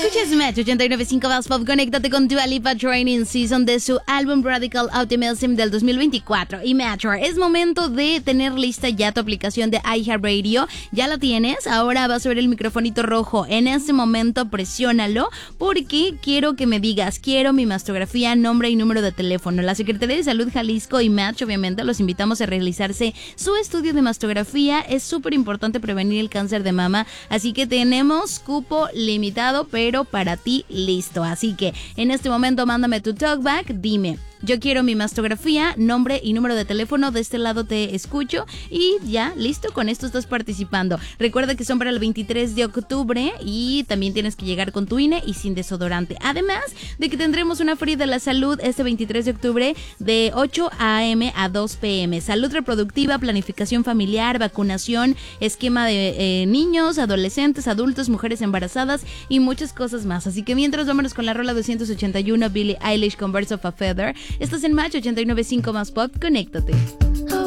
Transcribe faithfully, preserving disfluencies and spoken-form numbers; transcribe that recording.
Escuchas Match ochenta y nueve punto cinco Más Pop. Conéctate con Dua Lipa Training Season de su álbum Radical Optimism del dos mil veinticuatro. Y Metro, es momento de tener lista ya tu aplicación de iHeartRadio. ¿Ya la tienes? Ahora vas a ver el microfonito rojo. En este momento presiónalo porque quiero que me digas, quiero mi mastografía, nombre y número de teléfono. La Secretaría de Salud Jalisco y Match obviamente los invitamos a realizarse su estudio de mastografía. Es súper importante prevenir el cáncer de mama, así que tenemos cupo limitado, pero para ti listo. Así que en este momento mándame tu talkback, dime: yo quiero mi mastografía, nombre y número de teléfono. De este lado te escucho y ya, listo, con esto estás participando. Recuerda que son para el veintitrés de octubre y también tienes que llegar con tu I N E y sin desodorante. Además de que tendremos una feria de la salud este veintitrés de octubre de ocho a eme a dos pe eme. Salud reproductiva, planificación familiar, vacunación, esquema de eh, niños, adolescentes, adultos, mujeres embarazadas y muchas cosas más. Así que mientras, vámonos con la rola doscientos ochenta y uno, Billie Eilish con Birds of a Feather. Estás en Match ochenta y nueve punto cinco Más Pop, conéctate.